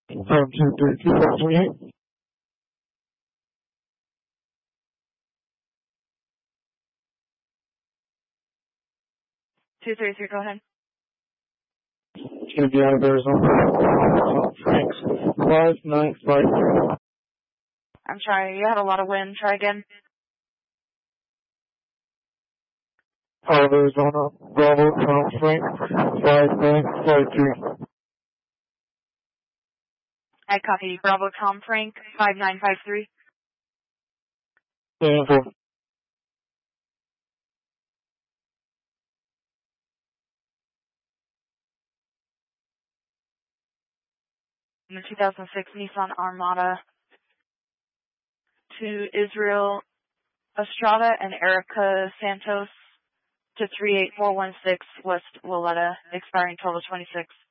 232 233, go ahead. Gonna be out of Arizona. Thanks. 5953. I'm sorry, you had a lot of wind. Try again. Out of Arizona. Bravo, Tom Frank. 5953. I copy. Bravo, Tom Frank, 5953. Stanford. In the 2006 Nissan Armada to Israel Estrada and Erica Santos to 38416 West Willetta, expiring total 26.